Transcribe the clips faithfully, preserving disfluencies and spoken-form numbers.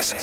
Ez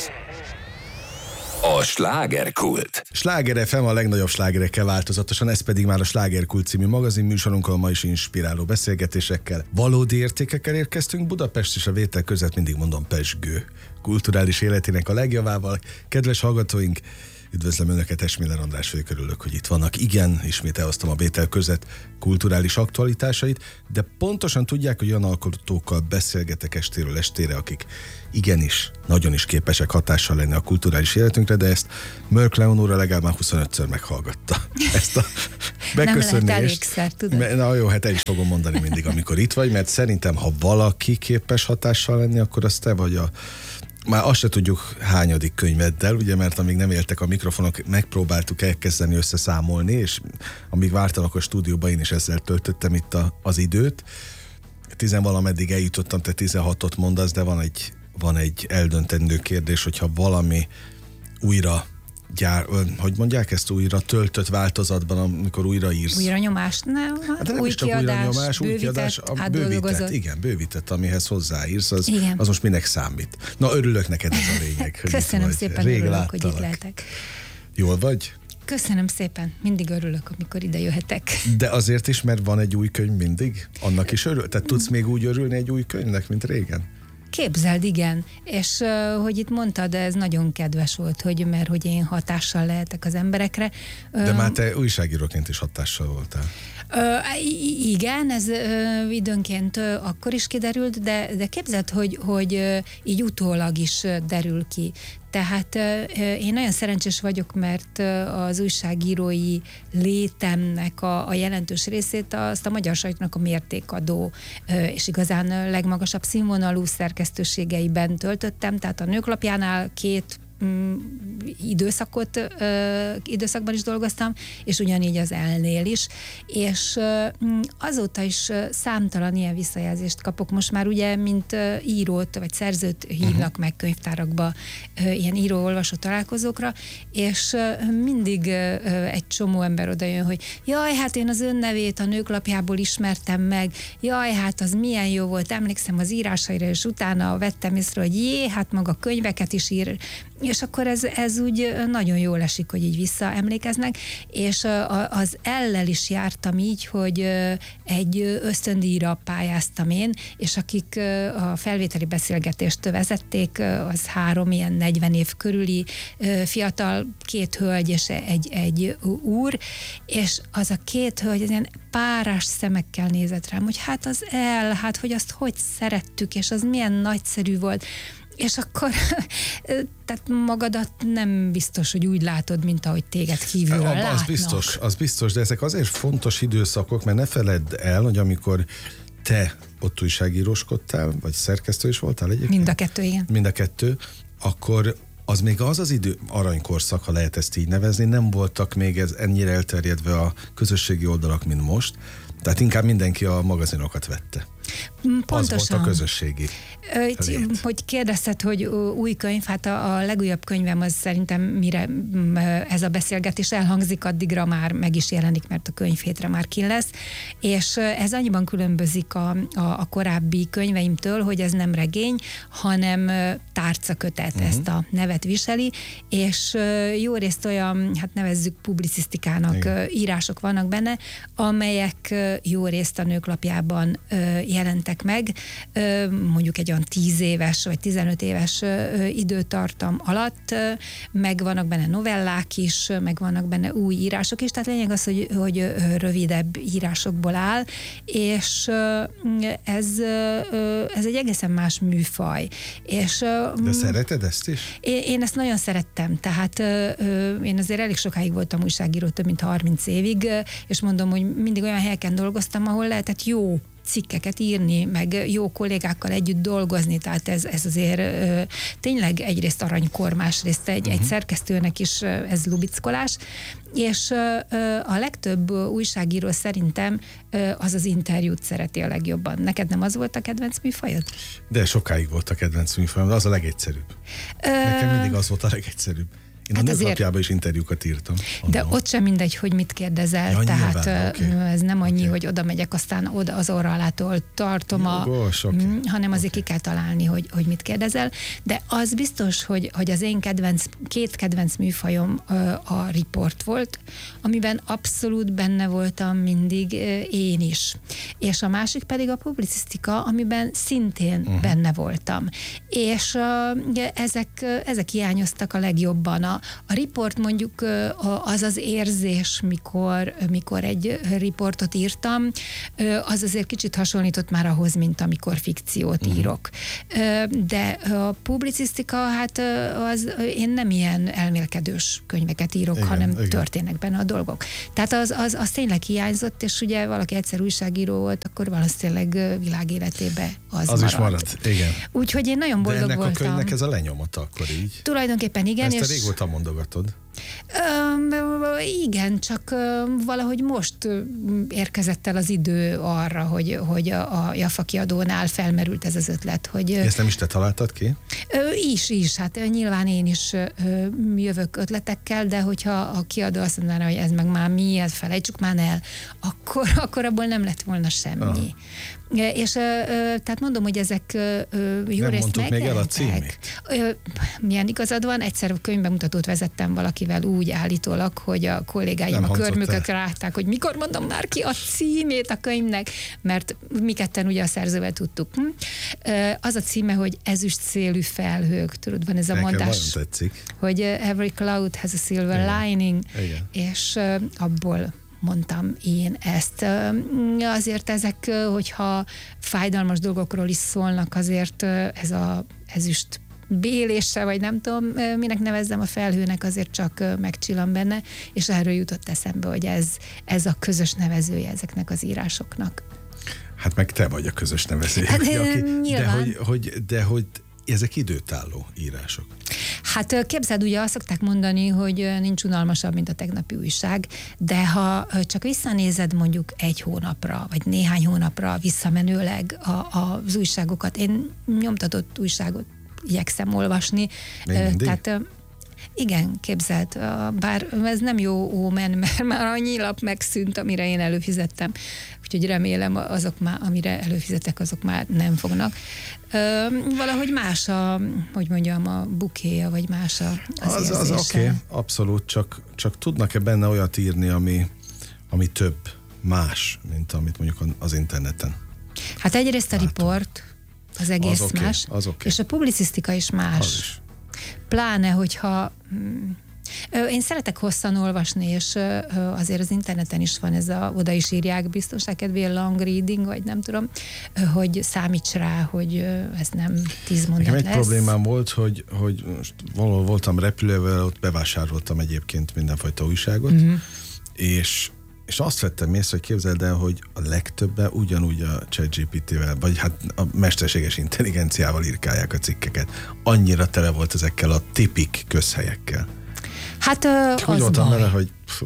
a slágerkult. Sláger ef em a legnagyobb slágerekkel változatosan, ez pedig már a Slágerkult című magazin műsorunkkal, ma is inspiráló beszélgetésekkel. Valódi értékekkel érkeztünk Budapest és a vétel között, mindig mondom, pezsgő kulturális életének a legjavával. Kedves hallgatóink, üdvözlöm Önöket, Esmiller András vagyok, örülök, hogy itt vannak. Igen, ismét elhoztam a vétel között kulturális aktualitásait, de pontosan tudják, hogy olyan alkotókkal beszélgetek estéről estére, akik igenis, nagyon is képesek hatással lenni a kulturális életünkre, de ezt Mörk Leonóra legalább már huszonötször meghallgatta. Ezt a beköszönést. Nem lehet elégszer, tudod. Na jó, hát el is fogom mondani mindig, amikor itt vagy, mert szerintem, ha valaki képes hatással lenni, akkor az te vagy a... Már azt se tudjuk hányadik könyveddel, ugye, mert amíg nem éltek a mikrofonok, megpróbáltuk elkezdeni összeszámolni, és amíg vártalak a stúdióban, én is ezzel töltöttem itt a, az időt. Tizenvalameddig eljutottam, te tizenhatot mondasz, de van egy, van egy eldöntendő kérdés, hogyha valami újra gyár, hogy mondják ezt, újra töltött változatban, amikor újra írsz. Újra nyomás, nem? Hát nem új is csak kiadás, újra nyomás, új kiadás, a bővített, igen, bővített, amihez hozzáírsz, az, az most minek számít. Na, örülök neked, ez a lényeg. Köszönöm szépen, Rég örülök, láttalak. hogy itt lehetek. Jól vagy? Köszönöm szépen, mindig örülök, amikor ide jöhetek. De azért is, mert van egy új könyv mindig? Annak is örül? Tehát tudsz még úgy örülni egy új könyvnek, mint régen? Képzeld, igen. És uh, hogy itt mondtad, ez nagyon kedves volt, hogy, mert hogy én hatással lehetek az emberekre. De uh, már te újságíróként is hatással voltál. Uh, igen, ez uh, időnként uh, akkor is kiderült, de, de képzeld, hogy, hogy uh, így utólag is uh, derül ki. Tehát uh, én nagyon szerencsés vagyok, mert uh, az újságírói létemnek a, a jelentős részét azt a magyar sajtónak a mértékadó uh, és igazán uh, legmagasabb színvonalú szerkesztőségeiben töltöttem, tehát a Nőklapjánál két időszakot, ö, időszakban is dolgoztam, és ugyanígy az elnél is, és ö, azóta is számtalan ilyen visszajelzést kapok. Most már ugye, mint ö, írót vagy szerzőt hívnak uh-huh. meg könyvtárakba, ö, ilyen író-olvasó találkozókra, és ö, mindig ö, egy csomó ember odajön, hogy jaj, hát én az ön nevét a Nőklapjából ismertem meg, jaj, hát az milyen jó volt, emlékszem az írásaira, és utána vettem észre, hogy jé, hát maga könyveket is ír, és akkor ez, ez úgy nagyon jól esik, hogy így visszaemlékeznek, és az ellel is jártam így, hogy egy ösztöndíjra pályáztam én, és akik a felvételi beszélgetést vezették, az három ilyen negyven év körüli fiatal, két hölgy és egy, egy úr, és az a két hölgy az ilyen párás szemekkel nézett rám, hogy hát az el, hát hogy azt hogy szerettük, és az milyen nagyszerű volt. És akkor, tehát magadat nem biztos, hogy úgy látod, mint ahogy téged kívülről az látnak. Biztos, az biztos, de ezek azért fontos időszakok, mert ne feledd el, hogy amikor te ott újságíróskodtál, vagy szerkesztő is voltál egyébként? Mind a kettő, igen. Mind a kettő, akkor az még az az idő, aranykorszak, ha lehet ezt így nevezni, nem voltak még ez ennyire elterjedve a közösségi oldalak, mint most, tehát inkább mindenki a magazinokat vette. Pontosan. Az volt a közösségi Hogy, hogy kérdezted, hogy új könyv, hát a, a legújabb könyvem az szerintem, mire ez a beszélgetés elhangzik, addigra már meg is jelenik, mert a könyvhétre már ki lesz, és ez annyiban különbözik a, a, a korábbi könyveimtől, hogy ez nem regény, hanem tárcakötet, uh-huh. ezt a nevet viseli, és jó részt olyan, hát nevezzük publicisztikának, igen. írások vannak benne, amelyek jó részt a Nőklapjában jelentek meg, mondjuk egy olyan tíz éves vagy tizenöt éves időtartam alatt, meg vannak benne novellák is, meg vannak benne új írások is, tehát lényeg az, hogy, hogy rövidebb írásokból áll, és ez, ez egy egészen más műfaj. És, de szereted ezt is? Én, én ezt nagyon szerettem, tehát én azért elég sokáig voltam újságíró, több mint harminc évig, és mondom, hogy mindig olyan helyeken dolgoztam, ahol lehetett jó cikkeket írni, meg jó kollégákkal együtt dolgozni, tehát ez, ez azért ö, tényleg egyrészt aranykor, másrészt egy, uh-huh. egy szerkesztőnek is ez lubickolás, és ö, a legtöbb újságíró szerintem ö, az az interjút szereti a legjobban. Neked nem az volt a kedvenc műfajod? De sokáig volt a kedvenc műfajom, de az a legegyszerűbb. Ö... Nekem mindig az volt a legegyszerűbb. Én hát a nőklapjában is interjúkat írtam. De ott sem mindegy, hogy mit kérdezel. Ja, tehát nyilván, okay. ez nem annyi, okay. hogy oda megyek, aztán oda az orra alától tartom, Jogos, a, okay. hanem azért okay. ki kell találni, hogy, hogy mit kérdezel. De az biztos, hogy, hogy az én kedvenc, két kedvenc műfajom a riport volt, amiben abszolút benne voltam mindig én is. És a másik pedig a publicisztika, amiben szintén uh-huh. benne voltam. És uh, ezek, ezek hiányoztak a legjobban. A, a riport mondjuk az az érzés, mikor, mikor egy riportot írtam, az azért kicsit hasonlított már ahhoz, mint amikor fikciót uh-huh. írok. De a publicisztika, hát az, én nem ilyen elmélkedős könyveket írok, igen, hanem igen. történnek benne a dolgok. Tehát az, az, az tényleg hiányzott, és ugye valaki egyszer újságíró volt, akkor valószínűleg világéletében az, az marad. is marad, igen. Úgyhogy én nagyon boldog voltam. De ennek voltam. A könyvnek ez a lenyomata akkor így? Tulajdonképpen igen. Ezt te és régóta mondogatod. Ö, igen, csak ö, valahogy most érkezett el az idő arra, hogy, hogy a, a Jaffa kiadónál felmerült ez az ötlet. Hogy, ezt nem is te találtad ki? Ö, is, is. Hát nyilván én is ö, jövök ötletekkel, de hogyha a kiadó azt mondaná, hogy ez meg már mi, ezt felejtsük már el, akkor, akkor abból nem lett volna semmi. Ah. És tehát mondom, hogy ezek jó nem részt mondtuk még el a címét. Milyen igazad van, egyszer könyvbemutatót vezettem valakivel úgy állítólag, hogy a kollégáim nem a körmüket rágták, hogy mikor mondom már ki a címét a könyvnek, mert mi ketten ugye a szerzővel tudtuk. Az a címe, hogy ezüst szélű felhők, tudod, van ez a nekem mondás, hogy every cloud has a silver igen. lining, igen. és abból mondtam én ezt. Azért ezek, hogyha fájdalmas dolgokról is szólnak, azért ez a ezüst bélése, vagy nem tudom, minek nevezzem a felhőnek, azért csak megcsillan benne, és erről jutott eszembe, hogy ez, ez a közös nevezője ezeknek az írásoknak. Hát meg te vagy a közös nevezője. Hát, aki, nyilván. De hogy, hogy, de hogy ezek időtálló írások. Hát képzeld, ugye azt szokták mondani, hogy nincs unalmasabb, mint a tegnapi újság, de ha csak visszanézed mondjuk egy hónapra, vagy néhány hónapra visszamenőleg a, a, az újságokat, én nyomtatott újságot igyekszem olvasni. Tehát igen, képzeld, bár ez nem jó ómen, mert már annyi lap megszűnt, amire én előfizettem, úgyhogy remélem azok már, amire előfizetek, azok már nem fognak. Valahogy más a, hogy mondjam, a bukéja, vagy más a, az, az érzése. Az oké, okay, abszolút, csak, csak tudnak-e benne olyat írni, ami, ami több, más, mint amit mondjuk az interneten? Hát egyrészt a látom. Riport, az egész az okay, más, az okay. és a publicisztika is más. Az is. Pláne, hogyha én szeretek hosszan olvasni, és azért az interneten is van ez a, oda is írják biztonság kedvéért long reading, vagy nem tudom, hogy számíts rá, hogy ez nem tíz mondat nekem egy lesz. problémám volt, hogy, hogy most valahol voltam repülővel, ott bevásároltam egyébként mindenfajta újságot, uh-huh. és És azt vettem észre, hogy képzeld el, hogy a legtöbben ugyanúgy a ChatGPT-vel, vagy hát a mesterséges intelligenciával írkálják a cikkeket. Annyira tele volt ezekkel a tipik közhelyekkel. Hát uh, az úgy voltam vele, hogy fú.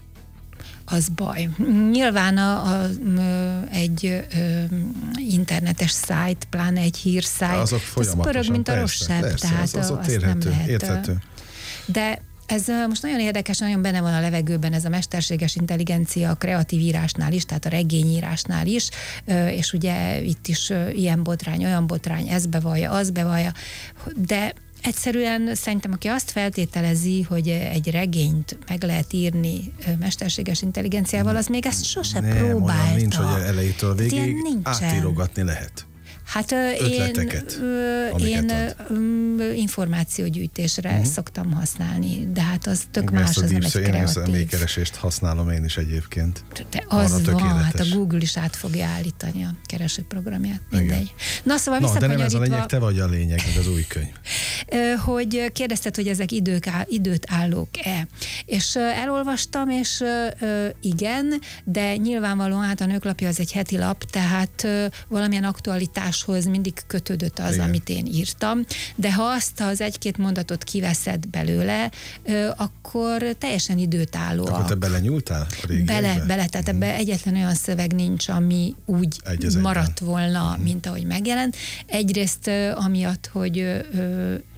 Az baj. Nyilván a, a, egy ö, internetes szájt, pláne egy hírszájt, azok az pörög, mint a rosszabb, tehát az, az azt érhető, nem lehet. érthető. De ez most nagyon érdekes, nagyon benne van a levegőben ez a mesterséges intelligencia a kreatív írásnál is, tehát a regényírásnál is, és ugye itt is ilyen botrány, olyan botrány, ez bevallja, az bevallja, de egyszerűen szerintem, aki azt feltételezi, hogy egy regényt meg lehet írni mesterséges intelligenciával, az még ezt sose nem, próbálta. Nem, nincs, hogy elejétől végig átírogatni lehet. Hát ötleteket, én, én információgyűjtésre uh-huh. szoktam használni, de hát az tök más, az nem egy kreatív. Én a személykeresést használom én is egyébként. De az van, hát a Google is át fogja állítani a keresőprogramját, mindegy. Na szóval no, de nem ez a lényeg, te vagy a lényeg, meg az új könyv. Hogy kérdezted, hogy ezek idők, időt állók-e. És elolvastam, és igen, de nyilvánvalóan hát a Nőklapja az egy heti lap, tehát valamilyen aktualitás mindig kötődött az, igen. amit én írtam, de ha azt az egy-két mondatot kiveszed belőle, akkor teljesen időtállóak. Akkor te belenyúltál a régiekbe? Bele, bele, tehát ebben egyetlen olyan szöveg nincs, ami úgy maradt volna, mm. mint ahogy megjelent. Egyrészt amiatt, hogy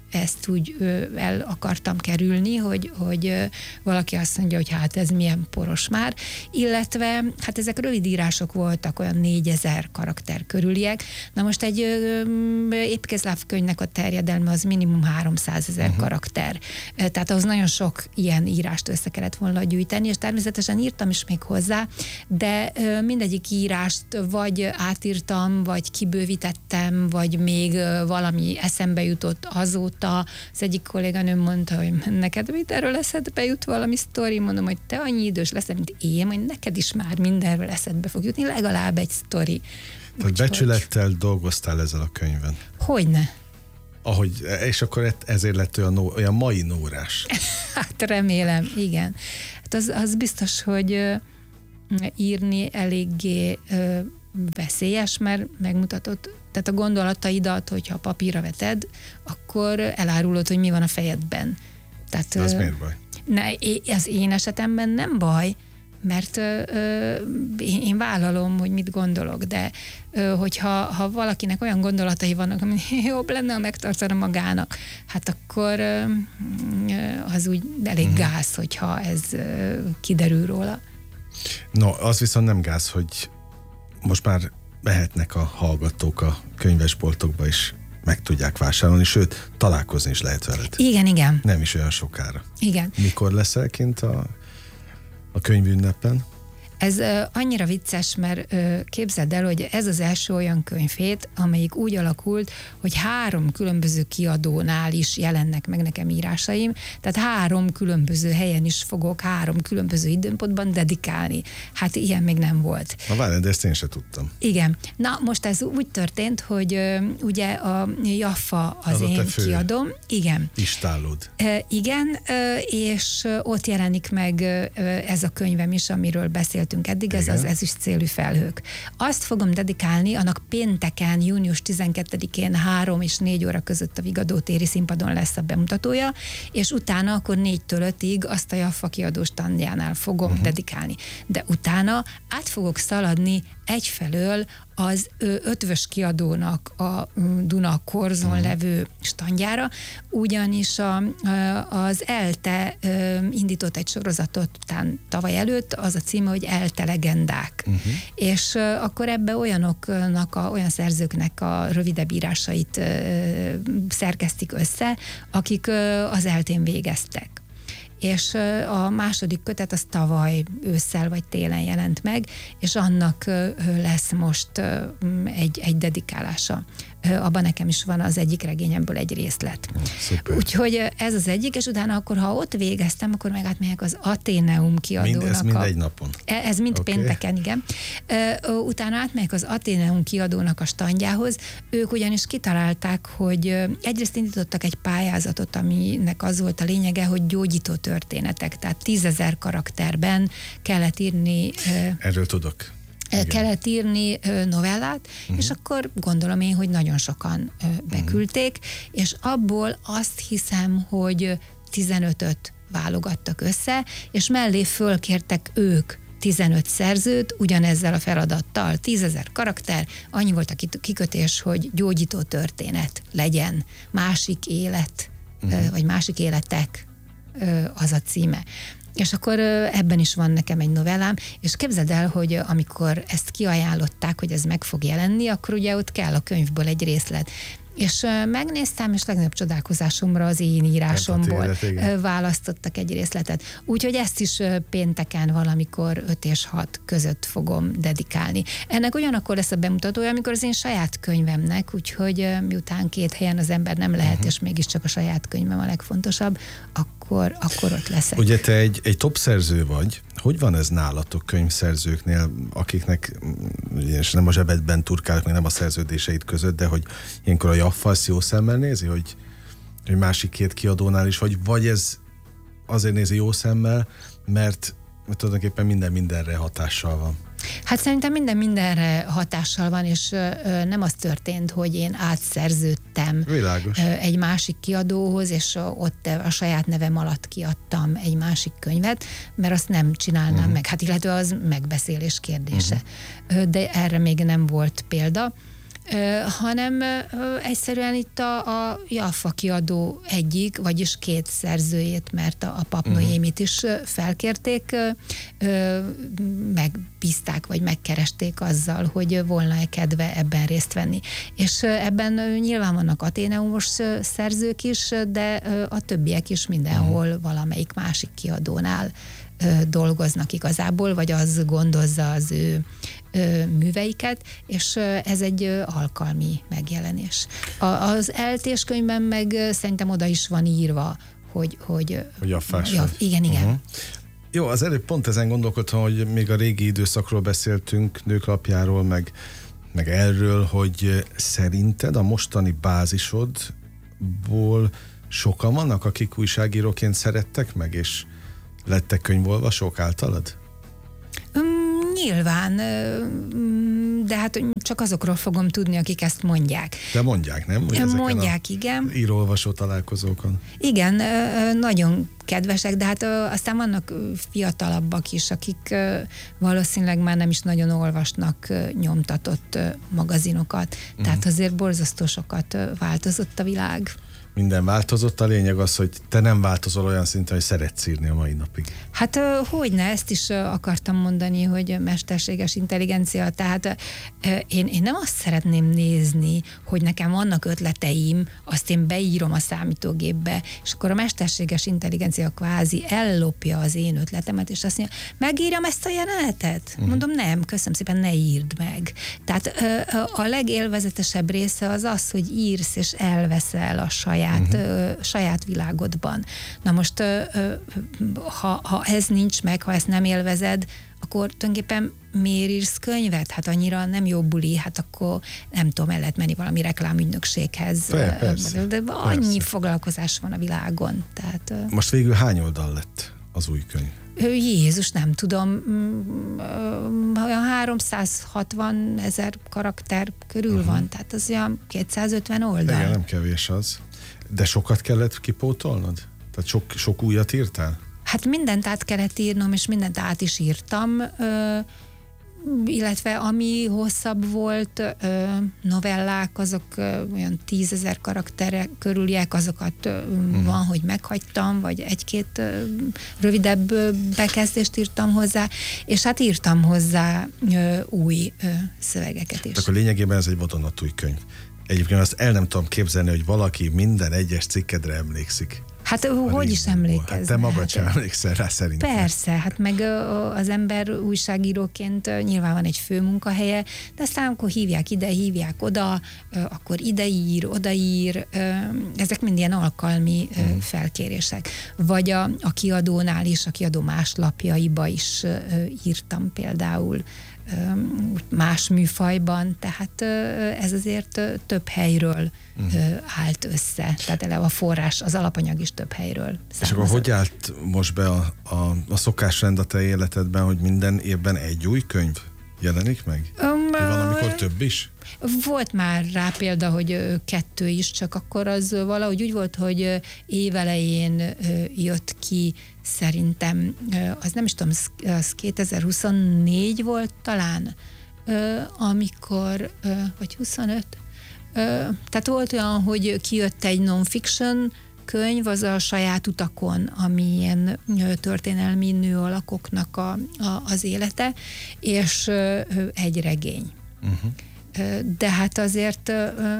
ezt úgy el akartam kerülni, hogy, hogy valaki azt mondja, hogy hát ez milyen poros már, illetve hát ezek rövid írások voltak, olyan négyezer karakter körüliek. Na most egy épkézláb könyvnek a terjedelme az minimum háromszázezer uh-huh. karakter. Tehát ahhoz nagyon sok ilyen írást össze kellett volna gyűjteni, és természetesen írtam is még hozzá, de mindegyik írást vagy átírtam, vagy kibővítettem, vagy még valami eszembe jutott azóta. Az egyik kolléganőm mondta, hogy neked mit erről eszedbe jut valami sztori? Mondom, hogy te annyi idős leszel, mint én, hogy neked is már mindenről eszedbe fog jutni, legalább egy sztori. Tehát becsülettel hogy... dolgoztál ezzel a könyvben. Hogyne. Ahogy, és akkor ezért lett olyan, olyan mai nórás. Hát remélem, igen. Hát az, az biztos, hogy írni eléggé veszélyes, mert megmutatod, tehát a gondolataidat, hogyha papírra veted, akkor elárulod, hogy mi van a fejedben. Tehát, az miért baj? Ne, az én esetemben nem baj, mert ö, ö, én vállalom, hogy mit gondolok, de ö, hogyha ha valakinek olyan gondolatai vannak, ami jobb lenne, ha megtartana magának, hát akkor ö, az úgy elég uh-huh. gáz, hogyha ez ö, kiderül róla. No, az viszont nem gáz, hogy most már mehetnek a hallgatók a könyvesboltokba is, meg tudják vásárolni, sőt, találkozni is lehet veled. Igen, igen. Nem is olyan sokára. Igen. Mikor leszel kint a, a könyvünnepen? Ez uh, annyira vicces, mert uh, képzeld el, hogy ez az első olyan könyvhét, amelyik úgy alakult, hogy három különböző kiadónál is jelennek meg nekem írásaim, tehát három különböző helyen is fogok három különböző időpontban dedikálni. Hát ilyen még nem volt. Na várj, de ezt én sem tudtam. Igen. Na most ez úgy történt, hogy uh, ugye a Jaffa az, az én kiadom. Igen. Istálód. Uh, igen, uh, és uh, ott jelenik meg uh, ez a könyvem is, amiről beszélt eddig, ez az ezüst célű felhők. Azt fogom dedikálni, annak pénteken, június tizenkettedikén három és négy óra között a Vigadó téri színpadon lesz a bemutatója, és utána akkor négytől ötig azt a Jaffa kiadó standjánál fogom uh-huh. dedikálni. De utána át fogok szaladni egyfelől az Ötvös kiadónak a Duna Korzon uh-huh. levő standjára, ugyanis a, az ELTE indított egy sorozatot után tavaly előtt, az a címe, hogy ELTE legendák. Uh-huh. És akkor ebbe olyanoknak, a, olyan szerzőknek a rövidebb írásait szerkesztik össze, akik az ELTE-n végeztek. És a második kötet az tavaly ősszel vagy télen jelent meg, és annak lesz most egy, egy dedikálása. Abban nekem is van az egyik regényemből egy részlet. Szuper. Úgyhogy ez az egyik, és utána akkor, ha ott végeztem, akkor meg átmegyek az Atheneum kiadónak. Mind, ez mind a, egy napon? Ez mind okay. pénteken, igen. Utána átmegyek az Atheneum kiadónak a standjához. Ők ugyanis kitalálták, hogy egyrészt indítottak egy pályázatot, aminek az volt a lényege, hogy gyógyító történetek, tehát tízezer karakterben kellett írni. Erről tudok. Igen. Kellett írni novellát, uh-huh. és akkor gondolom én, hogy nagyon sokan beküldték, uh-huh. és abból azt hiszem, hogy tizenötöt válogattak össze, és mellé fölkértek ők tizenöt szerzőt ugyanezzel a feladattal. tízezer karakter, annyi volt a kikötés, hogy gyógyító történet legyen, másik élet, uh-huh. vagy másik életek az a címe. És akkor ebben is van nekem egy novellám, és képzeld el, hogy amikor ezt kiajánlották, hogy ez meg fog jelenni, akkor ugye ott kell a könyvből egy részlet. És megnéztem, és legnagyobb csodálkozásomra az én írásomból élet, választottak egy részletet. Úgyhogy ezt is pénteken valamikor öt és hat között fogom dedikálni. Ennek ugyanakkor lesz a bemutatója, amikor az én saját könyvemnek, úgyhogy miután két helyen az ember nem lehet, uh-huh. és mégiscsak a saját könyvem a legfontosabb, akkor, akkor ott leszek. Ugye te egy, egy top szerző vagy. Hogy van ez nálatok könyvszerzőknél, akiknek, és nem a zsebedben turkálok, még nem a szerződéseid között, de hogy ilyenkor a Jaffa azt jó szemmel nézi, hogy, hogy másik két kiadónál is, vagy, vagy ez azért nézi jó szemmel, mert, mert tulajdonképpen minden mindenre hatással van. Hát szerintem minden mindenre hatással van, és ö, nem az történt, hogy én átszerződtem Világos. Ö, egy másik kiadóhoz, és ott a saját nevem alatt kiadtam egy másik könyvet, mert azt nem csinálnám uh-huh. meg. Hát illetve az megbeszélés kérdése. Uh-huh. De erre még nem volt példa. hanem egyszerűen itt a, a Jaffa kiadó egyik, vagyis két szerzőjét, mert a, a Pap Noémit is felkérték, megbízták, vagy megkeresték azzal, hogy volna-e kedve ebben részt venni. És ebben nyilván vannak aténeumos szerzők is, de a többiek is mindenhol valamelyik másik kiadónál dolgoznak igazából, vagy az gondozza az ő műveiket, és ez egy alkalmi megjelenés. A, az eltés könyvben meg szerintem oda is van írva, hogy... hogy, hogy Jaffás ja, igen, igen. Uh-huh. Jó, az előbb pont ezen gondolkodtam, hogy még a régi időszakról beszéltünk, nőklapjáról, meg, meg erről, hogy szerinted a mostani bázisodból sokan vannak, akik újságíróként szerettek meg, és lettek könyvolvasók általad? Nyilván, de hát csak azokról fogom tudni, akik ezt mondják. De mondják, nem? Mondják, igen. Író-olvasó találkozókon. Igen, nagyon kedvesek, de hát aztán vannak fiatalabbak is, akik valószínűleg már nem is nagyon olvasnak nyomtatott magazinokat. Uh-huh. Tehát azért borzasztó sokat változott a világ. Minden változott, a lényeg az, hogy te nem változol olyan szinten, hogy szeretsz írni a mai napig. Hát hogyne, ezt is akartam mondani, hogy mesterséges intelligencia, tehát én, én nem azt szeretném nézni, hogy nekem vannak ötleteim, azt én beírom a számítógépbe, és akkor a mesterséges intelligencia kvázi ellopja az én ötletemet, és azt mondja, megírjam ezt a jelenetet? Uh-huh. Mondom, nem, köszönöm szépen, ne írd meg. Tehát a legélvezetesebb része az az, hogy írsz és elveszel a saját Saját, uh-huh. uh, saját világodban. Na most, uh, uh, ha, ha ez nincs meg, ha ezt nem élvezed, akkor tulajdonképpen miért írsz könyvet? Hát annyira nem jó buli, hát akkor nem tudom, el lehet menni valami reklámügynökséghez. Persze, persze, de annyi persze. foglalkozás van a világon. Tehát, uh, most végül hány oldal lett az új könyv? Jézus, nem tudom, olyan háromszázhatvan ezer karakter körül uh-huh. van, tehát az olyan kétszázötven oldal. Igen, nem kevés az. De sokat kellett kipótolnod? Tehát sok, sok újat írtál? Hát mindent át kellett írnom, és mindent át is írtam, illetve ami hosszabb volt, novellák, azok olyan tízezer karakterek körüliek, azokat uh-huh. van, hogy meghagytam, vagy egy-két rövidebb bekezdést írtam hozzá, és hát írtam hozzá új szövegeket is. Akkor lényegében ez egy vadonatúj könyv. Egyébként azt el nem tudom képzelni, hogy valaki minden egyes cikkedre emlékszik. Hát hogy is emlékezne? Hát te magad hát, sem emlékszel rá szerintem. Persze, hát meg az ember újságíróként nyilván van egy főmunkahelye, de aztán amikor hívják ide, hívják oda, akkor ide ír, oda ír, ezek mind ilyen alkalmi hmm. felkérések. Vagy a, a kiadónál is, a kiadó más lapjaiba is írtam például, más műfajban, tehát ez azért több helyről uh-huh. állt össze. Tehát eleve a forrás, az alapanyag is több helyről származott. És akkor hogy állt most be a, a, a szokásrend a te életedben, hogy minden évben egy új könyv jelenik meg? Um, Vagy valamikor több is? Volt már rá példa, hogy kettő is, csak akkor az valahogy úgy volt, hogy évelején jött ki, szerintem, az nem is tudom, az kétezer-huszonnégy volt talán, amikor, vagy huszonöt, tehát volt olyan, hogy kijött egy non-fiction könyv, az a Saját utakon, ami ilyen történelmi nőalakoknak a, a, az élete, és egy regény. Uh-huh. De hát azért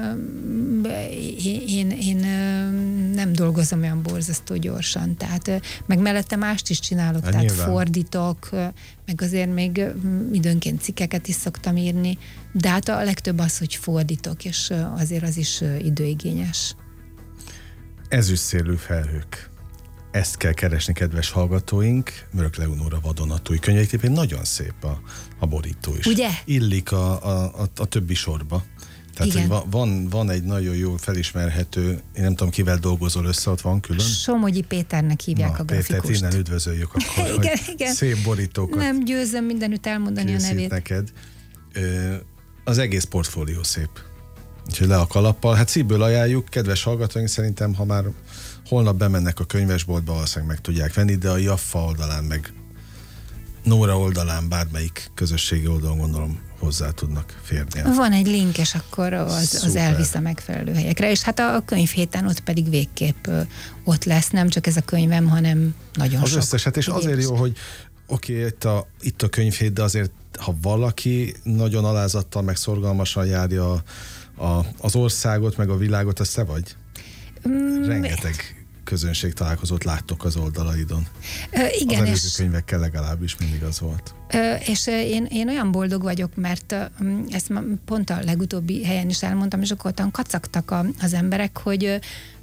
én, én nem dolgozom olyan borzasztó gyorsan, tehát meg mellette mást is csinálok, hát tehát nyilván. Fordítok, meg azért még időnként cikkeket is szoktam írni, de hát a legtöbb az, hogy fordítok, és azért az is időigényes. Ezüstszélű felhők. Ezt kell keresni, kedves hallgatóink. Mörök Leonóra vadonatúj könyv. Egyébként nagyon szép a, a borító is. Ugye? Illik a, a, a, a többi sorba. Tehát, hogy va, van, van egy nagyon jó felismerhető, én nem tudom, kivel dolgozol össze, ott van külön. Somogyi Péternek hívják. Na, a grafikust. Pétert innen üdvözöljük akkor, igen, hogy igen. Szép borítókat. Nem győzöm mindenütt elmondani a nevét. Neked. Az egész portfólió szép. Úgyhogy le a kalappal. Hát szívből ajánljuk, kedves hallgatóink, szerintem, ha már holnap bemennek a könyvesboltba, valószínűleg meg tudják venni, de a Jaffa oldalán meg Nóra oldalán, bármelyik közösségi oldalon gondolom hozzá tudnak férni. Van egy link, és akkor az, az elvisz a megfelelő helyekre, és hát a könyvhéten ott pedig végképp ott lesz, nem csak ez a könyvem, hanem nagyon az sok. Az összeset, és azért jó, hogy oké, okay, itt, a, itt a könyvhét, de azért, ha valaki nagyon alázattal, meg szorgalmasan járja a, a, az országot, meg a világot, az te vagy? Mm, Rengeteg közönség találkozót láttok az oldalaidon. Ö, igen, az előző könyvekkel legalábbis mindig az volt. Ö, és én, én olyan boldog vagyok, mert ezt pont a legutóbbi helyen is elmondtam, és akkor ottan kacagtak a, az emberek, hogy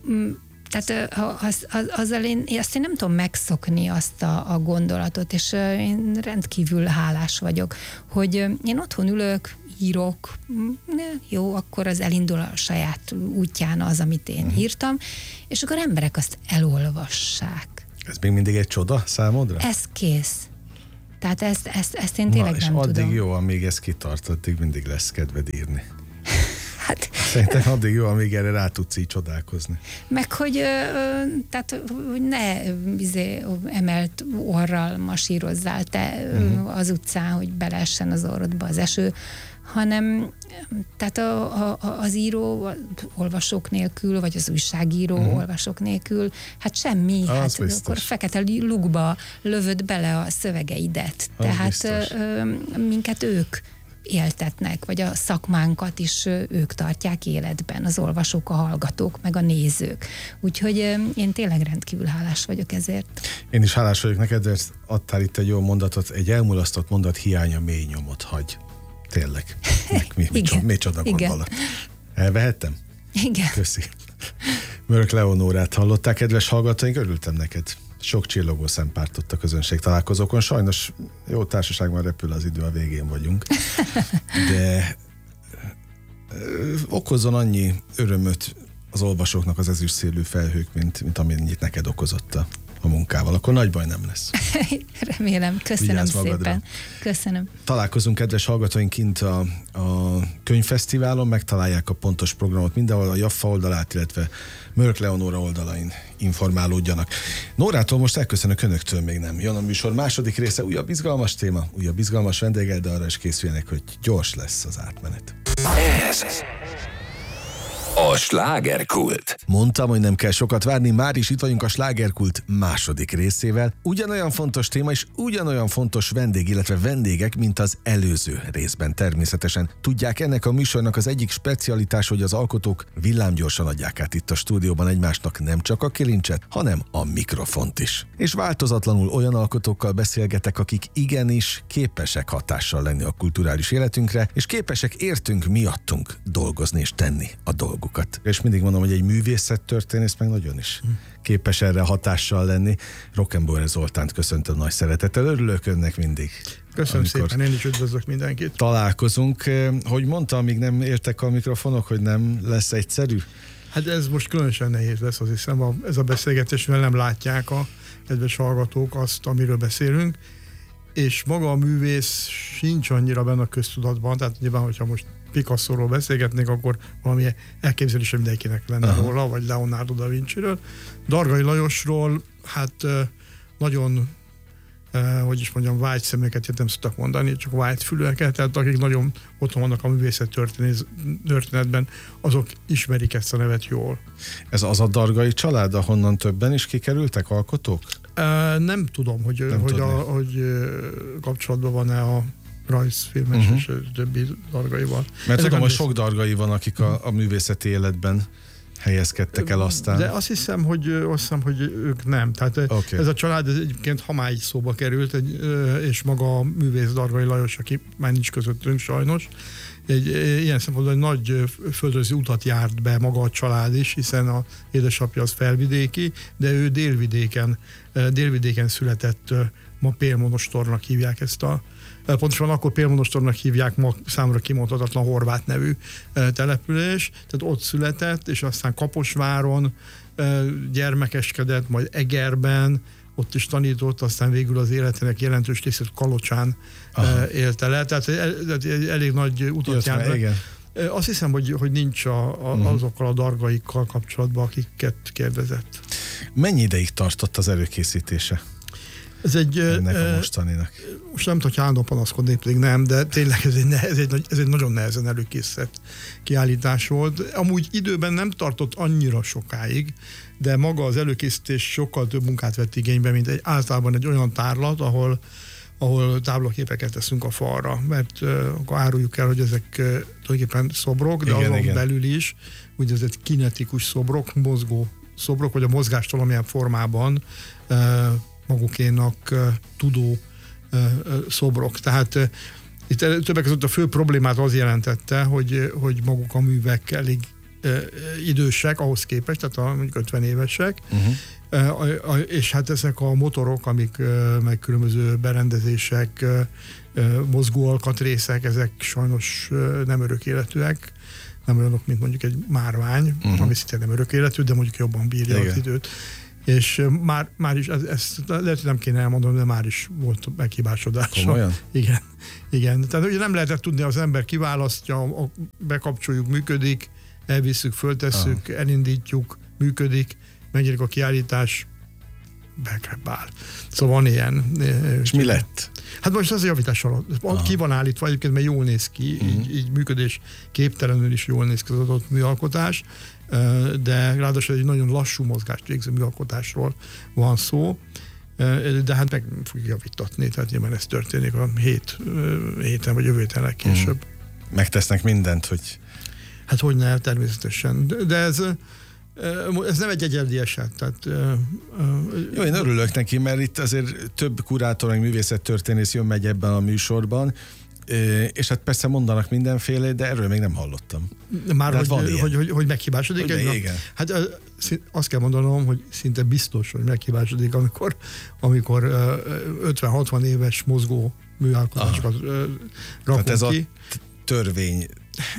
tehát az, az, azzal én, azt én nem tudom megszokni azt a, a gondolatot, és én rendkívül hálás vagyok, hogy én otthon ülök, írok, jó, akkor az elindul a saját útján az, amit én uh-huh. írtam, és akkor emberek azt elolvassák. Ez még mindig egy csoda számodra? Ez kész. Tehát ezt, ezt, ezt én tényleg Na, nem addig tudom. jó, amíg ez kitart, addig mindig lesz kedved írni. Hát, szerintem addig jó, amíg erre rá tudsz így csodálkozni. Meg, hogy, tehát, hogy ne izé, emelt orral masírozzál te uh-huh. az utcán, hogy beleessen az orrodba az eső, hanem tehát a, a, az író olvasók nélkül, vagy az újságíró uh-huh. olvasók nélkül, hát semmi, az hát biztos. Akkor fekete lukba lövöd bele a szövegeidet. Az tehát biztos. Minket ők éltetnek, vagy a szakmánkat is ők tartják életben, az olvasók, a hallgatók, meg a nézők. Úgyhogy én tényleg rendkívül hálás vagyok ezért. Én is hálás vagyok neked, mert adtál itt egy jó mondatot, egy elmulasztott mondat hiánya mély nyomot hagy. Tényleg. Mi, mi, mi, mi csoda gondolat. Elvehettem? Igen. Köszi. Mörk Leonórát hallották, kedves hallgatóink, örültem neked. Sok csillogó szempártott a közönség találkozókon. Sajnos jó társaságban repül az idő, a végén vagyunk. De ö, okozzon annyi örömöt az olvasóknak az ezüstszélű felhők, mint, mint amennyit neked okozott a, a munkával. Akkor nagy baj nem lesz. Remélem. Köszönöm szépen. Köszönöm. Találkozunk, kedves hallgatóink, kint a, a könyvfesztiválon, megtalálják a pontos programot mindenhol, a Jaffa oldalát, illetve Mörk Leonóra oldalain informálódjanak. Nórától most elköszönök, önöktől még nem. Jön a műsor második része, újabb izgalmas téma, újabb izgalmas vendéggel, de arra is készüljenek, hogy gyors lesz az átmenet. Ez a Slágerkult. Mondtam, hogy nem kell sokat várni, már is itt vagyunk a Slágerkult második részével. Ugyanolyan fontos téma és ugyanolyan fontos vendég, illetve vendégek, mint az előző részben természetesen. Tudják, ennek a műsornak az egyik specialitás, hogy az alkotók villámgyorsan adják át itt a stúdióban egymásnak nem csak a kilincset, hanem a mikrofont is. És változatlanul olyan alkotókkal beszélgetek, akik igenis képesek hatással lenni a kulturális életünkre, és képesek értünk miattunk dolgozni és tenni a dolgot. És mindig mondom, hogy egy művészettörténész meg nagyon is képes erre hatással lenni. Rockenbauer Zoltánt köszöntöm nagy szeretettel. Örülök önnek mindig. Köszönöm szépen, én is üdvözlök mindenkit. Találkozunk. Hogy mondta, amíg nem értek a mikrofonok, hogy nem lesz egyszerű? Hát ez most különösen nehéz lesz, azt hiszem, a, ez a beszélgetés, mert nem látják a kedves hallgatók azt, amiről beszélünk, és maga a művész sincs annyira benne a köztudatban, tehát nyilván, hogyha most Picasso-ról beszélgetnék, akkor valami elképzelés mindenkinek lenne Aha. róla, vagy Leonardo da Vinci-ről. Dargai Lajosról, hát nagyon, hogy is mondjam, vágy szemeket nem szoktak mondani, csak vágy fülőeket, tehát akik nagyon otthon vannak a művészet történetben, azok ismerik ezt a nevet jól. Ez az a Dargai család, ahonnan többen is kikerültek alkotók? Nem tudom, hogy, nem hogy, a, hogy kapcsolatban van-e a rajzfilmes uh-huh. és többi Dargaival. Mert tudom, hogy sok Dargai van, akik a, a művészeti életben helyezkedtek el aztán. De azt hiszem, hogy, azt hiszem, hogy ők nem. Tehát okay. Ez a család ez egyébként Hamály szóba került, egy, és maga a művész Dargai Lajos, aki már nincs közöttünk sajnos, egy ilyen szempontból egy nagy földrajzi utat járt be maga a család is, hiszen a édesapja az felvidéki, de ő délvidéken, délvidéken született, ma Pélmonostornak hívják ezt a pontosan akkor Pélmonostornak hívják, ma számomra kimondhatatlan horvát nevű település, tehát ott született, és aztán Kaposváron gyermekeskedett, majd Egerben, ott is tanított, aztán végül az életének jelentős részét Kalocsán Aha. élte le, tehát elég nagy utat járt. Azt hiszem, hogy, hogy nincs a, a, uh-huh. azokkal a dargaikkal kapcsolatban, akiket kérdezett. Mennyi ideig tartott az előkészítése? ez egy, ennek a mostaninak. Most nem tudok állandóan panaszkodni, pedig nem, de tényleg ez egy, ez, egy, ez egy nagyon nehezen előkészített kiállítás volt. Amúgy időben nem tartott annyira sokáig, de maga az előkészítés sokkal több munkát vett igénybe, mint egy, általában egy olyan tárlat, ahol ahol táblaképeket teszünk a falra, mert uh, akkor áruljuk el, hogy ezek uh, tulajdonképpen szobrok, de igen, azon igen. belül is úgynevezett kinetikus szobrok, mozgó szobrok, vagy a mozgást valamilyen formában uh, magukénak uh, tudó uh, uh, szobrok. Tehát uh, itt többek között a fő problémát az jelentette, hogy, hogy maguk a művek elég uh, idősek ahhoz képest, tehát a, mondjuk ötven évesek, uh-huh. Uh, és hát ezek a motorok, amik uh, meg különböző berendezések, uh, uh, mozgó alkatrészek, ezek sajnos uh, nem örök életűek, nem olyanok, mint mondjuk egy márvány, uh-huh. ami szintén nem örök életű, de mondjuk jobban bírja igen. az időt. És uh, már, már is, ezt ez, lehet, hogy nem kéne elmondanom, de már is volt meghibásodása. Komolyan? Igen, igen. Tehát ugye nem lehetett tudni, az ember kiválasztja, bekapcsoljuk, működik, elvisszük, föltesszük, ah. elindítjuk, működik, megjelenik a kiállítás, bekrebbál. Szóval van ilyen. És mi lett? Hát most az a javítás alatt. Aha. Ki van állítva egyébként, mert jól néz ki, uh-huh. így, így működés képtelenül is jól néz ki az adott műalkotás, de ráadásul egy nagyon lassú mozgást végző műalkotásról van szó, de hát meg fogjuk javítatni, tehát nyilván ez történik a hét, héten vagy jövő héten legkésőbb. Uh-huh. Megtesznek mindent, hogy... Hát hogy ne, természetesen. De ez Ez nem egy egyedi eset. Tehát, Jó, én örülök neki, mert itt azért több kurátor, meg művészettörténész jön megy ebben a műsorban, és hát persze mondanak mindenféle, de erről még nem hallottam. Már hogy, hogy, hogy, hogy, hogy meghibásodik? De igen. Hát azt kell mondanom, hogy szinte biztos, hogy meghibásodik, amikor, amikor ötven-hatvan éves mozgó műalkotásokat rakunk ez ki. A törvény.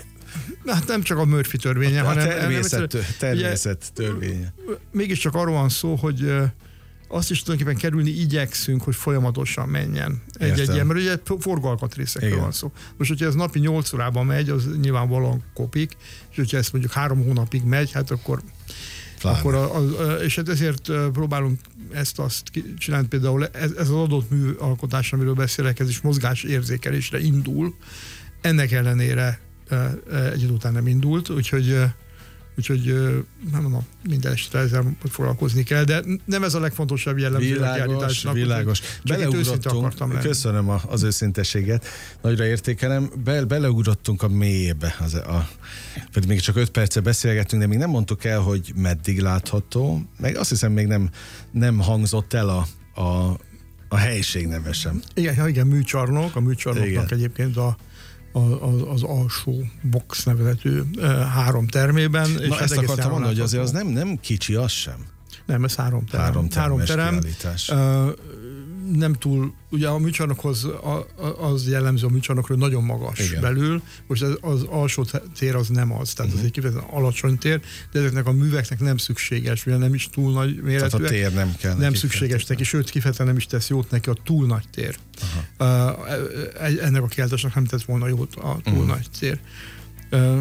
Hát nem csak a Murphy törvénye, a hanem... természet, nem, természet törvénye. Mégiscsak arról van szó, hogy azt is tulajdonképpen kerülni igyekszünk, hogy folyamatosan menjen egy, egy ilyen, mert ugye forgalkatrészekről van szó. Most, hogyha ez napi nyolc órában megy, az nyilvánvalóan kopik, és hogyha ezt mondjuk három hónapig megy, hát akkor... akkor a, a, és hát ezért próbálunk ezt-azt csinálni, például ez, ez az adott műalkotás, amiről beszélek, ez is mozgásérzékelésre indul, ennek ellenére egy idő után nem indult, úgyhogy, úgyhogy nem mondom, minden esetre ezzel foglalkozni kell, de nem ez a legfontosabb jellemző a kiállításnak. Világos, beleugrottunk, köszönöm az őszintességet, nagyra értékelem, Be, beleugrottunk a mélyébe, az, a, pedig még csak öt perce beszélgettünk, de még nem mondtuk el, hogy meddig látható, meg azt hiszem még nem, nem hangzott el a, a, a helység neve sem. Igen, igen, műcsarnok, a műcsarnoknak igen. egyébként a Az, az alsó box nevezetű három termében. Na és ezt hát akartam mondani, hogy azért az nem, nem kicsi, az sem. Nem, ez három terem. Három, három terem. Uh, nem túl, ugye a műcsarnokhoz az jellemző a műcsarnokról nagyon magas igen. belül, most az, az alsó tér az nem az, tehát uh-huh. az egy kifejezetten alacsony tér, de ezeknek a műveknek nem szükséges, ugye nem is túl nagy méretűek. Tehát a tér nem kell. Nem szükséges neki, sőt kifejezetten nem is tesz jót neki a túl nagy tér. Uh, ennek a kiállításnak nem tett volna jót a túl uh-huh. nagy tér. Uh,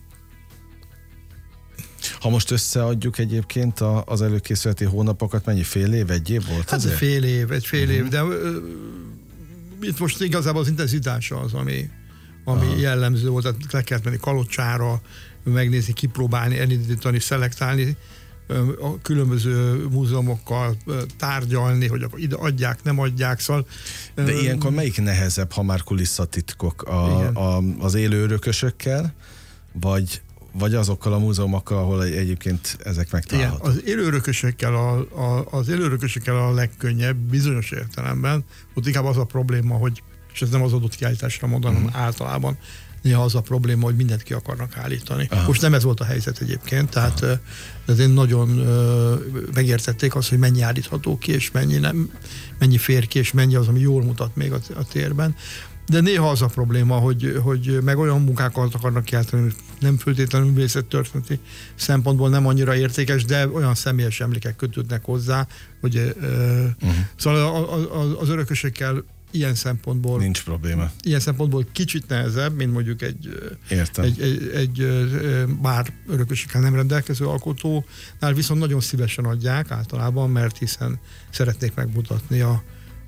Ha most összeadjuk egyébként a, az előkészületi hónapokat, mennyi fél év, egy év volt? Hát egy fél év, egy fél uh-huh. év, de uh, itt most igazából az intenzitása az, ami, ami uh-huh. jellemző volt, tehát le kellett menni Kalocsára, megnézni, kipróbálni, elindítani, szelektálni, a különböző múzeumokkal tárgyalni, hogy akkor ide adják, nem adják, szóval... De ilyenkor melyik nehezebb, ha már kulisszatitkok? A, a, az élő örökösökkel, vagy... vagy azokkal a múzeumokkal, ahol egyébként ezek megtalálhatók. Igen, az élőörökösökkel a, a, az élőörökösökkel a legkönnyebb, bizonyos értelemben. Ott inkább az a probléma, hogy, és ez nem az adott kiállításra mondanom, uh-huh. általában néha az a probléma, hogy mindent ki akarnak állítani. Uh-huh. Most nem ez volt a helyzet egyébként, tehát uh-huh. ezért nagyon uh, megértették azt, hogy mennyi állítható ki, és mennyi, nem, mennyi fér ki, és mennyi az, ami jól mutat még a, a térben. De néha az a probléma, hogy, hogy meg olyan munkákat akarnak kiáltani, hogy nem föltétlenül művészettörténeti szempontból nem annyira értékes, de olyan személyes emlékek kötődnek hozzá, hogy uh-huh. szóval az örökösökkel ilyen szempontból nincs probléma. Ilyen szempontból kicsit nehezebb, mint mondjuk egy, egy, egy, egy már örökösökkel nem rendelkező alkotónál, viszont nagyon szívesen adják általában, mert hiszen szeretnék megmutatni a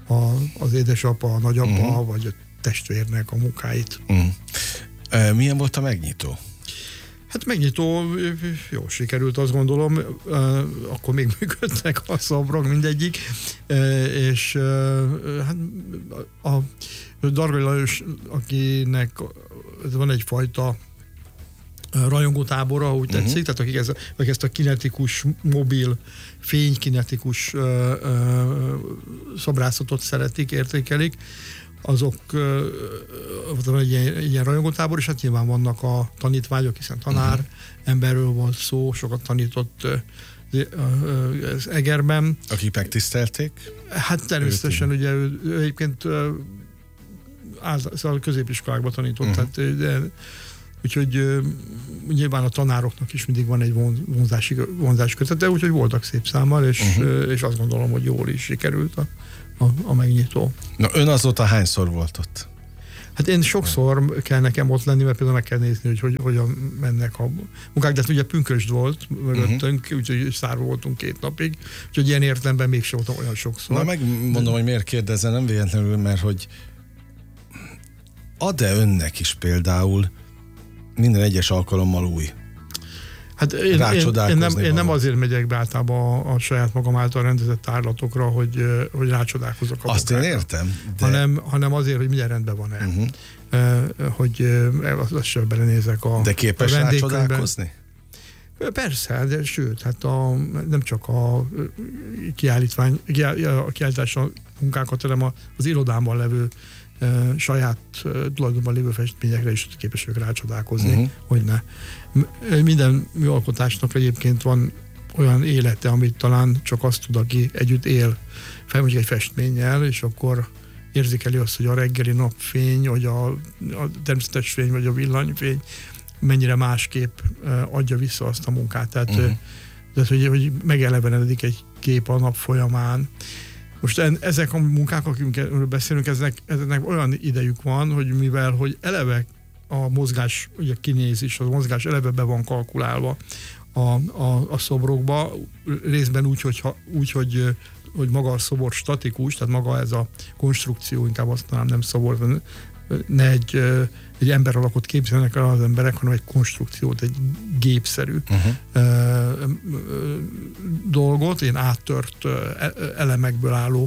a, az édesapa, a nagyapa, uh-huh. vagy a testvérnek a munkáit. Uh-huh. Milyen volt a megnyitó? Hát megnyitó, jó sikerült, azt gondolom, akkor még működnek a szobrok mindegyik, és hát a Dargai Lajos, akinek van egyfajta rajongótábora, úgy tetszik, uh-huh. tehát akik, ez, akik ezt a kinetikus, mobil, fénykinetikus szobrászatot szeretik, értékelik, azok van egy ilyen, ilyen rajongótábor, és hát nyilván vannak a tanítványok, hiszen tanár uh-huh. emberről volt szó, sokat tanított az Egerben. Akik megtisztelték? Hát természetesen, ugye ő, ő egyébként által középiskolákban tanított, uh-huh. tehát de, úgyhogy nyilván a tanároknak is mindig van egy vonzási, vonzás kötete, úgyhogy voltak szép számmal, és, uh-huh. és azt gondolom, hogy jól is sikerült a, a, a megnyitó. Na ön azóta hányszor volt ott? Hát én sokszor kell nekem ott lenni, mert például meg kell nézni, hogy, hogy hogyan mennek a munkák, de hát ugye pünkösd volt mögöttünk, uh-huh. úgyhogy szárva voltunk két napig, úgyhogy ilyen értelemben mégsem voltam olyan sokszor. Na megmondom, de... hogy miért kérdezem, nem véletlenül, mert hogy ad-e önnek is például minden egyes alkalommal új? Hát én, én, én, nem, én nem azért megyek be általában a, a saját magam által rendezett tárlatokra, hogy, hogy rácsodálkozok a Azt munkákra. Én értem. De... Hanem, hanem azért, hogy minden rendben van-e. Uh-huh. Uh, hogy uh, azt sem belenézek a De képes a rácsodálkozni? Persze, de sőt, hát a, nem csak a kiállítvány, a kiállítás munkákat, hanem az irodámban levő Uh, saját uh, tulajdonban lévő festményekre is képesek rácsodálkozni, uh-huh. hogy ne. Minden műalkotásnak egyébként van olyan élete, amit talán csak azt tud, aki együtt él, felmondjuk egy festménnyel, és akkor érzékeli azt, hogy a reggeli napfény, vagy a, a természetes fény, vagy a villanyfény mennyire másképp uh, adja vissza azt a munkát. Tehát, uh-huh. uh, tehát hogy, hogy megelevenedik egy kép a nap folyamán. Most ezek a munkák, akikről beszélünk, ezek, ezeknek olyan idejük van, hogy mivel, hogy eleve a mozgás, ugye kinézés, a mozgás eleve be van kalkulálva a, a, a szobrokba, részben úgy, hogy, úgy hogy, hogy maga a szobor statikus, tehát maga ez a konstrukció, inkább azt talán nem szobor, ne egy, egy ember alakot képzelnek el az emberek, hanem egy konstrukciót, egy gépszerű uh-huh. uh, dolgot, ilyen áttört uh, elemekből álló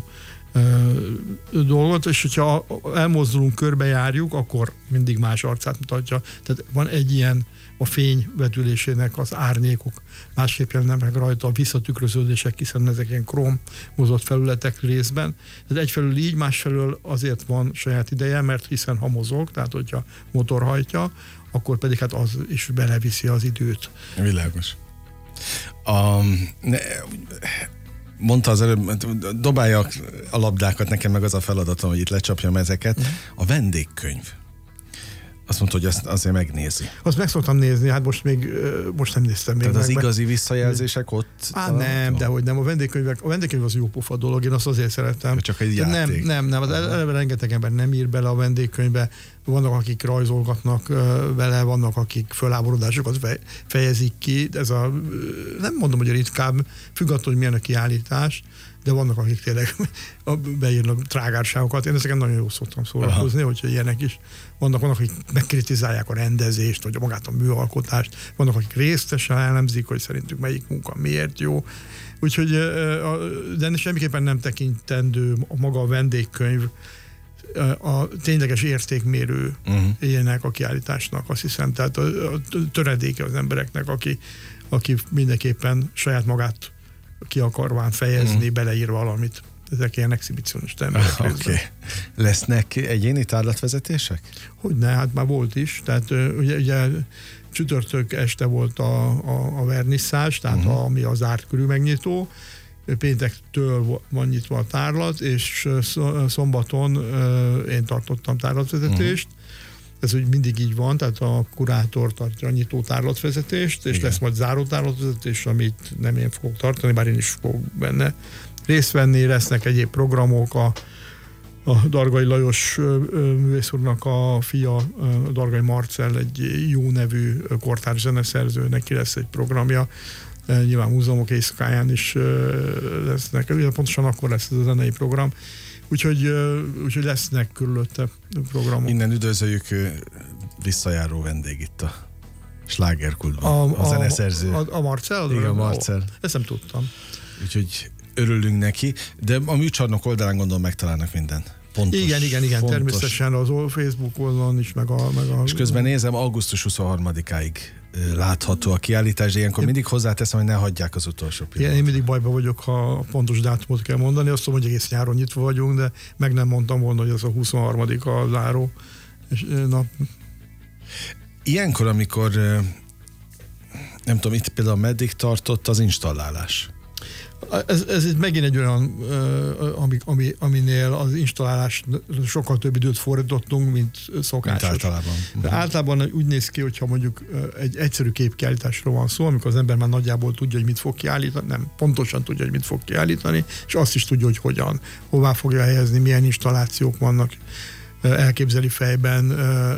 uh, dolgot, és hogyha elmozdulunk, körbejárjuk, akkor mindig más arcát mutatja. Tehát van egy ilyen a fény vetülésének az árnyékok másképp jelennek meg rajta, a visszatükröződések, hiszen ezek ilyen króm mozott felületek részben. Tehát egyfelől így, másfelől azért van saját ideje, mert hiszen ha mozog, tehát hogyha motor hajtja, akkor pedig hát az is beleviszi az időt. Világos. A, ne, mondta az előbb, dobálja a labdákat, nekem meg az a feladatom, hogy itt lecsapjam ezeket. A vendégkönyv. Azt mondta, hogy azt azért megnézi. Azt meg szoktam nézni, hát most még most nem néztem még. Tehát meg. az igazi visszajelzések ott? Á, nem, de hogy nem. A vendégkönyvek, a vendégkönyv az jó pofa dolog, én azt azért szeretem. Csak egy játék. Nem, nem, nem. Az eleve rengeteg ember nem ír bele a vendégkönyvbe. Vannak, akik rajzolgatnak vele, vannak, akik föláborodásokat fejezik ki. Ez a, nem mondom, hogy a ritkább, függ attól, hogy milyen a kiállítás, de vannak, akik tényleg beírnak trágárságokat. Én ezeken nagyon jól szoktam szórakozni, hogyha ilyenek is. Vannak, vannak, akik megkritizálják a rendezést, vagy magát a műalkotást. Vannak, akik részletesen elemzik, hogy szerintük melyik munka miért jó. Úgyhogy, de semmiképpen nem tekintendő a maga a vendégkönyv a tényleges értékmérő uh-huh. ilyenek a kiállításnak, azt hiszem. Tehát a, a töredéke az embereknek, aki, aki mindenképpen saját magát ki akarván fejezni, mm. beleír valamit. Ezek ilyen exhibicionis termékek. Oké. Okay. Lesznek egyéni tárlatvezetések? Hogyne, hát már volt is. Tehát ugye, ugye csütörtök este volt a, a, a vernisszás, tehát uh-huh. a, ami az zárt körű megnyitó. Péntektől van nyitva a tárlat, és szombaton én tartottam tárlatvezetést. Uh-huh. Ez úgy mindig így van, tehát a kurátor tartja a nyitó tárlatvezetést, és igen. lesz majd záró tárlatvezetés, amit nem én fogok tartani, bár én is fogok benne részt venni, lesznek egyéb programok, a, a Dargai Lajos művész úrnak a fia, a Dargai Marcell, egy jó nevű kortárs zeneszerző, neki lesz egy programja, Nyilván múzeumok éjszakáján is lesznek, pontosan akkor lesz ez a zenei program. Úgyhogy, úgyhogy lesznek körülötte programok. Innen üdvözöljük visszajáró vendég itt a Slágerkultban. A, a, a zeneszerző. A, a Marcel? Igen, a Marcel. Ó, ezt nem tudtam. Úgyhogy örülünk neki, de a műcsarnok oldalán gondolom megtalálnak minden. Pontos, igen, igen, igen, fontos. Természetesen az Facebook oldalon is, meg a... Meg a és közben nézem, augusztus huszonharmadikáig látható a kiállítás, de ilyenkor mindig hozzáteszem, hogy ne hagyják az utolsó pillanat. Én mindig bajba vagyok, ha pontos dátumot kell mondani, azt mondom, hogy egész nyáron nyitva vagyunk, de meg nem mondtam volna, hogy az a huszonharmadika a záró nap. Ilyenkor, amikor nem tudom, itt például meddig tartott az installálás? Ez, ez itt megint egy olyan, ami, ami, aminél az installálás sokkal több időt fordítottunk, mint szokásos. Mint általában. De általában úgy néz ki, hogyha mondjuk egy egyszerű képkiállításról van szó, amikor az ember már nagyjából tudja, hogy mit fog kiállítani, nem, pontosan tudja, hogy mit fog kiállítani, és azt is tudja, hogy hogyan, hová fogja helyezni, milyen installációk vannak, elképzeli fejben,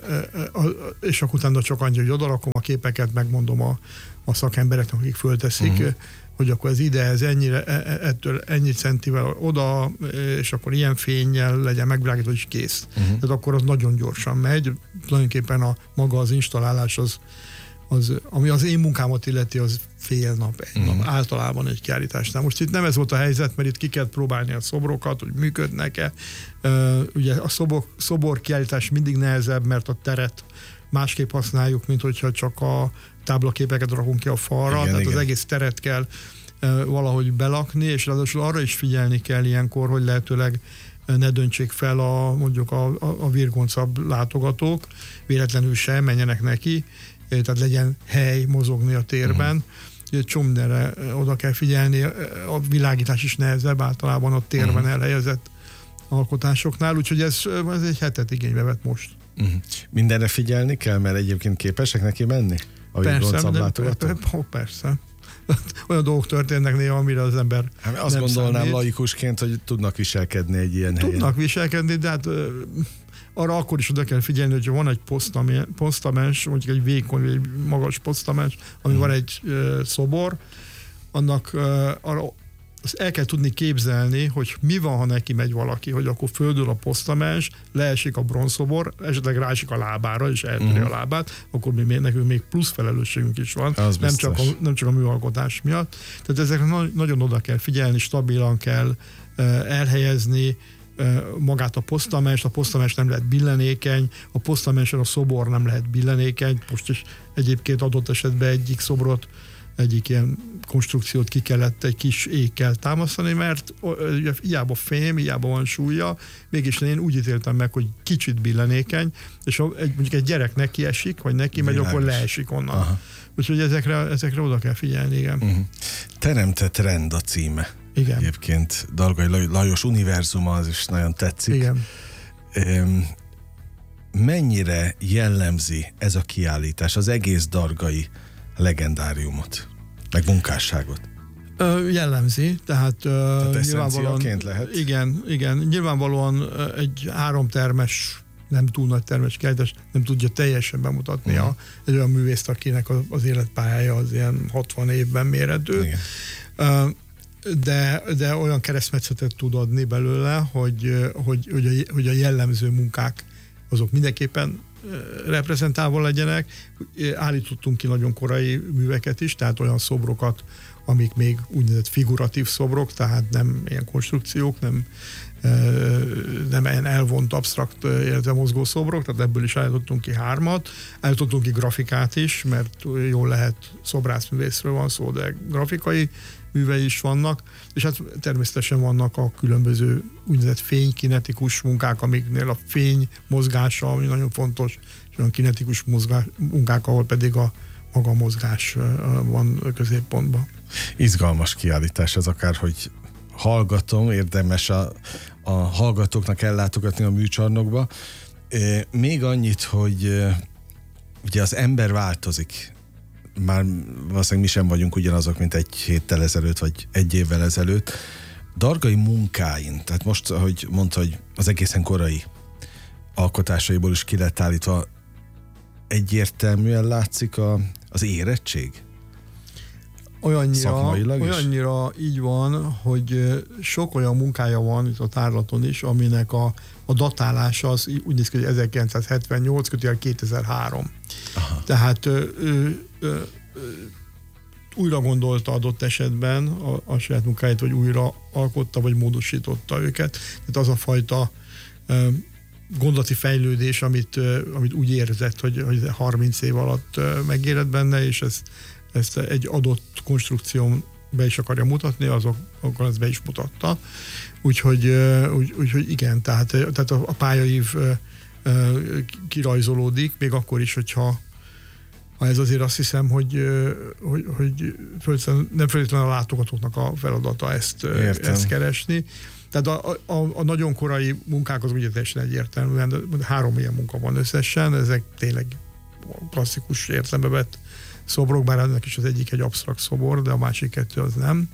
és akkor utána csak annyi, hogy odarakom a képeket, megmondom a, a szakembereknek, akik fölteszik, uh-huh. hogy akkor ez ide, ez ennyire, ettől ennyi centivel oda, és akkor ilyen fénnyel legyen megvilágítva, és kész. Uh-huh. Tehát akkor az nagyon gyorsan megy. Tulajdonképpen a maga az installálás az, az ami az én munkámat illeti, az fél nap, egy uh-huh. nap, általában egy kiállításnál. Most itt nem ez volt a helyzet, mert itt ki kell próbálni a szobrokat, hogy működnek-e. Uh, ugye a szobor, szobor kiállítás mindig nehezebb, mert a teret másképp használjuk, mint hogyha csak a táblaképeket rakunk ki a falra, igen, tehát igen. Az egész teret kell uh, valahogy belakni, és ráadásul arra is figyelni kell ilyenkor, hogy lehetőleg ne döntsék fel a, mondjuk a, a, a virgoncabb látogatók, véletlenül sem menjenek neki, tehát legyen hely mozogni a térben. Uh-huh. Csomnerre oda kell figyelni, a világítás is nehezebb általában a térben uh-huh. elhelyezett alkotásoknál, úgyhogy ez, ez egy hetet igénybe vett most. Uh-huh. Mindenre figyelni kell, mert egyébként képesek neki menni? A persze, de, persze. Olyan dolgok történnek néha, amire az ember hát azt nem gondolnám számít. Laikusként, hogy tudnak viselkedni egy ilyen helyen. Tudnak viselkedni, de hát arra akkor is oda kell figyelni, hogyha van egy posztamens, mondjuk egy vékony, vagy egy magas posztamens, ami hmm. van egy uh, szobor, annak uh, arra azt el kell tudni képzelni, hogy mi van, ha neki megy valaki, hogy akkor földül a posztamens, leesik a bronzszobor, esetleg rásik a lábára, és eltöri uh-huh. a lábát, akkor mi, nekünk még plusz felelősségünk is van, nem csak, a, nem csak a műalkotás miatt. Tehát ezekre na- nagyon oda kell figyelni, stabilan kell uh, elhelyezni uh, magát a posztamens, a posztamens nem lehet billenékeny, a posztamensen a szobor nem lehet billenékeny, most is egyébként adott esetben egyik szobrot egyik ilyen konstrukciót ki kellett egy kis ékkel támasztani, mert ugye, hiába fém, hiába van súlya, mégis én úgy ítéltem meg, hogy kicsit billenékeny, és egy, mondjuk egy gyerek neki esik, vagy neki megy, akkor leesik onnan. Aha. Úgyhogy ezekre, ezekre oda kell figyelni, igen. Uh-huh. Teremtett rend a címe. Igen. Egyébként Dargai Lajos univerzuma, az is nagyon tetszik. Igen. Um, mennyire jellemzi ez a kiállítás az egész dargai legendáriumot, meg munkásságot? Ö, jellemzi, tehát, tehát nyilvánvalóan lehet. Igen, igen, nyilvánvalóan egy háromtermes, nem túl nagy termes kiállítás nem tudja teljesen bemutatni uh-huh. a, egy olyan művészt, akinek az életpályája az ilyen hatvan évben méretű. Igen. Ö, de, de olyan keresztmetszetet tud adni belőle, hogy, hogy, hogy, a, hogy a jellemző munkák azok mindenképpen reprezentálva legyenek. Állítottunk ki nagyon korai műveket is, tehát olyan szobrokat, amik még úgynevezett figuratív szobrok, tehát nem ilyen konstrukciók, nem, nem ilyen elvont, absztrakt, illetve mozgó szobrok, tehát ebből is állítottunk ki hármat. Állítottunk ki grafikát is, mert jól lehet szobrászművészről van szó, de grafikai művei is vannak, és hát természetesen vannak a különböző úgynevezett fénykinetikus munkák, amiknél a fény mozgása, ami nagyon fontos, és olyan kinetikus mozgás, munkák, ahol pedig a maga mozgás van középpontban. Izgalmas kiállítás az, akár, hogy hallgatom, érdemes a, a hallgatóknak ellátogatni a műcsarnokba. Még annyit, hogy ugye az ember változik. Már valószínűleg mi sem vagyunk ugyanazok, mint egy héttel ezelőtt, vagy egy évvel ezelőtt. Dargai munkáin, tehát most, ahogy mondta, hogy az egészen korai alkotásaiból is ki lett állítva, egyértelműen látszik a, az érettség? olyannyira, olyannyira így van, hogy sok olyan munkája van itt a tárlaton is, aminek a, a datálása az úgy néz ki, hogy ezerkilencszázhetvennyolc kötően kétezer-három. Aha. Tehát ö, ö, ö, újra gondolta adott esetben a, a saját munkáját, vagy újra alkotta, vagy módosította őket. Tehát az a fajta ö, gondolati fejlődés, amit, ö, amit úgy érzett, hogy, hogy harminc év alatt ö, megérett benne, és ez, ezt egy adott konstrukción be is akarja mutatni, azok, akkor ezt be is mutatta. Úgyhogy, úgy, úgyhogy igen, tehát, tehát a pályaív kirajzolódik, még akkor is, hogyha ha ez azért azt hiszem, hogy, hogy, hogy nem feltétlenül a látogatóknak a feladata ezt, ezt keresni. Tehát a, a, a nagyon korai munkák az ugye teljesen egyértelműen, három ilyen munka van összesen, ezek tényleg klasszikus értelembe vett szobrok, bár ennek is az egyik egy absztrakt szobor, de a másik kettő az nem.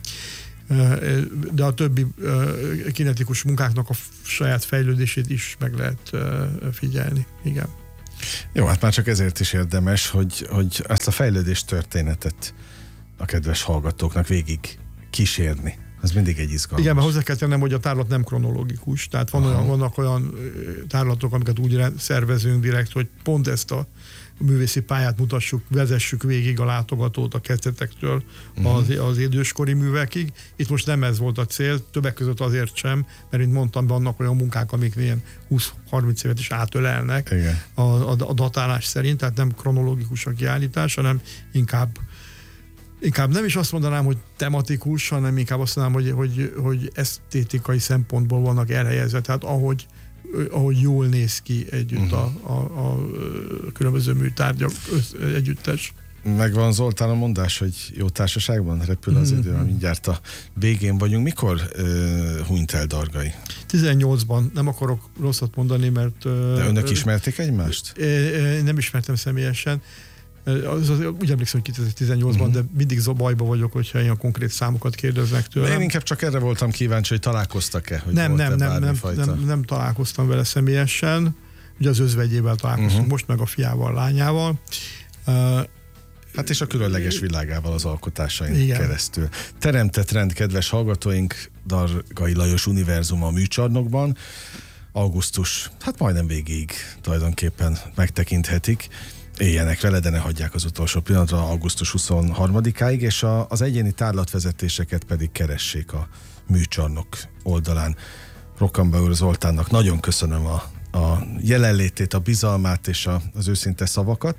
De a többi kinetikus munkáknak a saját fejlődését is meg lehet figyelni. Igen. Jó, hát már csak ezért is érdemes, hogy, hogy ezt a fejlődés történetet a kedves hallgatóknak végig kísérni. Ez mindig egy izgalmas. Igen, mert hozzá kell tennem, hogy a tárlat nem kronológikus, tehát van olyan, vannak olyan tárlatok, amiket úgy szervezünk direkt, hogy pont ezt a művészi pályát mutassuk, vezessük végig a látogatót a kezdetektől uh-huh. az, az időskori művekig. Itt most nem ez volt a cél, többek között azért sem, mert mint mondtam, vannak olyan munkák, amik ilyen húsz-harminc évet is átölelnek a, a, a datálás szerint, tehát nem kronológikus a kiállítás, hanem inkább Inkább nem is azt mondanám, hogy tematikus, hanem inkább azt mondanám, hogy, hogy, hogy esztétikai szempontból vannak elhelyezve, tehát ahogy, ahogy jól néz ki együtt uh-huh. a, a, a különböző műtárgyak együttes. Megvan Zoltán a mondás, hogy jó társaságban repül az idő, uh-huh. mindjárt a végén vagyunk. Mikor uh, hunyt el Dargai? tizennyolcban, nem akarok rosszat mondani, mert... Uh, De önök ismerték egymást? Uh, nem ismertem személyesen. Az, az, úgy emlékszem, hogy kétezer-tizennyolcban, uh-huh. de mindig bajba vagyok, hogyha ilyen konkrét számokat kérdeznek tőlem. Én inkább csak erre voltam kíváncsi, hogy találkoztak-e? Hogy nem, nem, nem, nem, nem, nem találkoztam vele személyesen. Ugye az özvegyével találkoztunk uh-huh. most, meg a fiával, lányával. Uh, hát és a különleges világával az alkotásain igen. keresztül. Teremtett rend, kedves hallgatóink, Dargai Lajos univerzum a műcsarnokban. Augusztus, hát majdnem végéig tulajdonképpen megtekinthetik. Éljenek vele, de ne hagyják az utolsó pillanatra, augusztus huszonharmadikáig, és a, az egyéni tárlatvezetéseket pedig keressék a műcsarnok oldalán. Rockenbauer Zoltánnak nagyon köszönöm a, a jelenlétét, a bizalmát és a, az őszinte szavakat.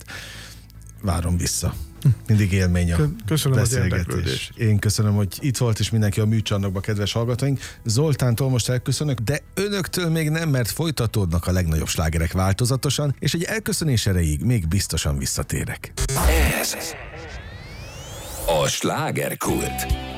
Várom vissza. Mindig élmény a köszönöm beszélgetés. Én köszönöm, hogy itt volt, és mindenki a műcsarnokba, kedves hallgatóink. Zoltántól most elköszönök, de önöktől még nem, mert folytatódnak a legnagyobb slágerek változatosan, és egy elköszönés erejéig még biztosan visszatérek. Ez a slágerkult.